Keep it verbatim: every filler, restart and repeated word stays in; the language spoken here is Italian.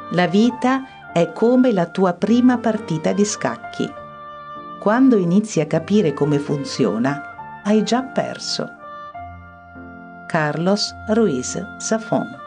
La vita è come la tua prima partita di scacchi. Quando inizi a capire come funziona, hai già perso. Carlos Ruiz Zafón.